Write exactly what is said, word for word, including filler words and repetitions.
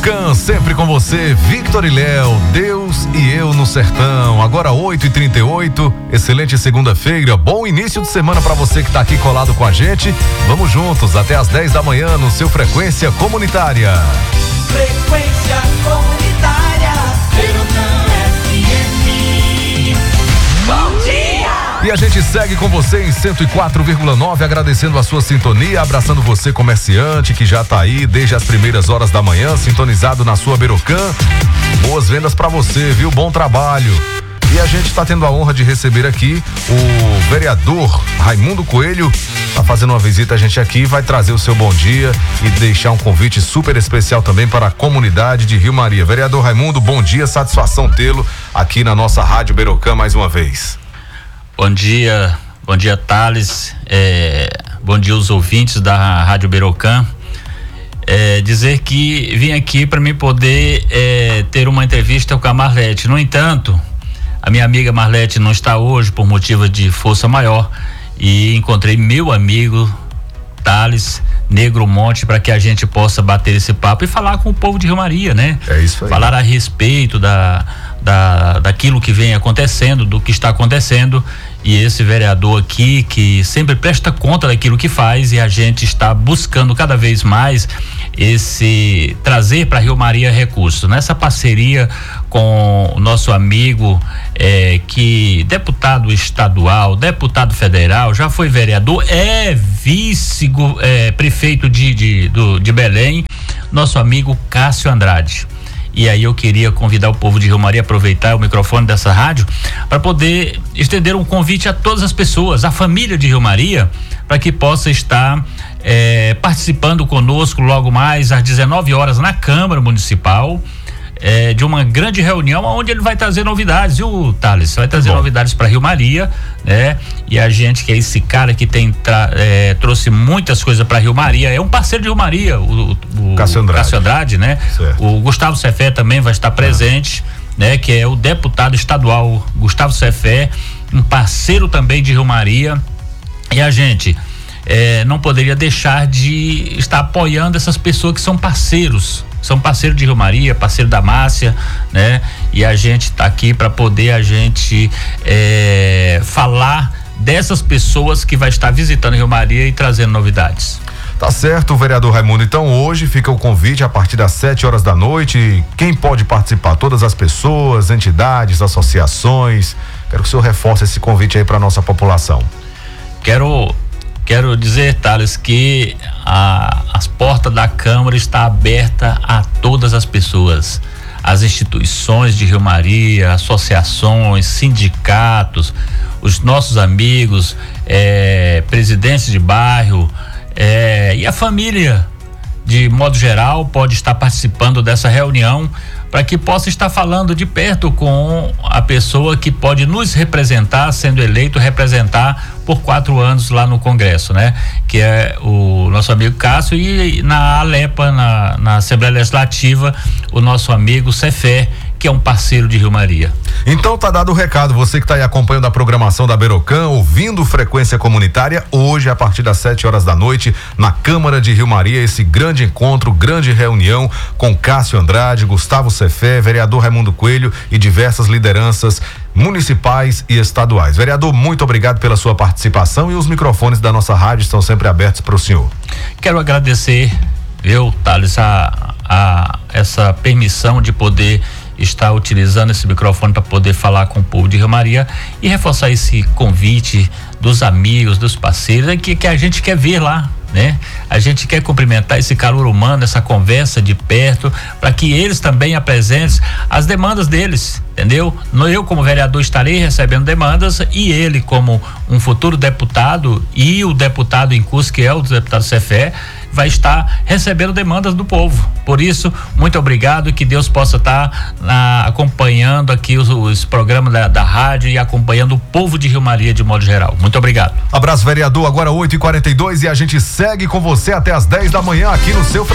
Can, sempre com você, Victor e Léo, Deus e eu no sertão. Agora oito e trinta e oito, excelente segunda-feira, bom início de semana pra você que tá aqui colado com a gente. Vamos juntos até as dez da manhã no seu Frequência Comunitária. Frequência Comunitária, Verocã F M. Bom dia! E a gente segue com você em cento e quatro vírgula nove, agradecendo a sua sintonia, abraçando você, comerciante, que já tá aí desde as primeiras horas da manhã, sintonizado na sua Verocã. Boas vendas pra você, viu? Bom trabalho. E a gente está tendo a honra de receber aqui o vereador Raimundo Coelho. Tá fazendo uma visita a gente aqui, vai trazer o seu bom dia e deixar um convite super especial também para a comunidade de Rio Maria. Vereador Raimundo, bom dia, satisfação tê-lo aqui na nossa Rádio Verocã mais uma vez. Bom dia, bom dia Thales, é, bom dia os ouvintes da Rádio Verocã. É, dizer que vim aqui para mim poder é, ter uma entrevista com a Marlete. No entanto, a minha amiga Marlete não está hoje por motivo de força maior e encontrei meu amigo Thales Negro Monte para que a gente possa bater esse papo e falar com o povo de Rio Maria, né? É isso aí. Falar a respeito da, da, daquilo que vem acontecendo, do que está acontecendo, e esse vereador aqui que sempre presta conta daquilo que faz, e a gente está buscando cada vez mais esse trazer para Rio Maria recursos nessa parceria com o nosso amigo é, que deputado estadual, deputado federal, já foi vereador, é vice é, prefeito de, de, do, de Belém, nosso amigo Cássio Andrade. E aí eu queria convidar o povo de Rio Maria a aproveitar o microfone dessa rádio para poder estender um convite a todas as pessoas, a família de Rio Maria, para que possa estar é, participando conosco logo mais às dezenove horas na Câmara Municipal. É, de uma grande reunião onde ele vai trazer novidades, viu, Thales? Vai trazer Bom. novidades para Rio Maria, né? E a gente, que é esse cara que tem tra, é, trouxe muitas coisas para Rio Maria, é um parceiro de Rio Maria, o, o Cássio Andrade. Cássio Andrade, né? Certo. O Gustavo Cefé também vai estar presente, ah. né? Que é o deputado estadual Gustavo Cefé, um parceiro também de Rio Maria. E a gente é, não poderia deixar de estar apoiando essas pessoas que são parceiros. São parceiros de Rio Maria, parceiro da Márcia, né? E a gente está aqui para poder a gente é, falar dessas pessoas que vai estar visitando Rio Maria e trazendo novidades. Tá certo, vereador Raimundo. Então hoje fica o convite a partir das sete horas da noite. Quem pode participar? Todas as pessoas, entidades, associações. Quero que o senhor reforce esse convite aí para nossa população. Quero Quero dizer, Thales, que a, as portas da Câmara estão abertas a todas as pessoas, as instituições de Rio Maria, associações, sindicatos, os nossos amigos, é, presidentes de bairro, é, e a família, de modo geral, pode estar participando dessa reunião para que possa estar falando de perto com a pessoa que pode nos representar, sendo eleito, representar por quatro anos lá no Congresso, né? Que é o nosso amigo Cássio, e na Alepa, na, na Assembleia Legislativa, o nosso amigo Cefé, que é um parceiro de Rio Maria. Então tá dado o recado, você que tá aí acompanhando a programação da Verocã, ouvindo Frequência Comunitária, hoje a partir das sete horas da noite, na Câmara de Rio Maria, esse grande encontro, grande reunião com Cássio Andrade, Gustavo Cefé, vereador Raimundo Coelho e diversas lideranças municipais e estaduais. Vereador, muito obrigado pela sua participação, e os microfones da nossa rádio estão sempre abertos para o senhor. Quero agradecer, eu, Thales, a, a essa permissão de poder estar utilizando esse microfone para poder falar com o povo de Rio Maria e reforçar esse convite dos amigos, dos parceiros, que, que a gente quer ver lá, né? A gente quer cumprimentar esse calor humano, essa conversa de perto, para que eles também apresentem as demandas deles, entendeu? Eu, como vereador, estarei recebendo demandas, e ele, como um futuro deputado, e o deputado em curso, que é o deputado Cefé, vai estar recebendo demandas do povo. Por isso, muito obrigado, e que Deus possa estar ah, acompanhando aqui os, os programas da, da rádio e acompanhando o povo de Rio Maria de modo geral. Muito obrigado. Abraço, vereador. Agora oito e quarenta e dois, e a gente segue com você até as dez da manhã aqui no seu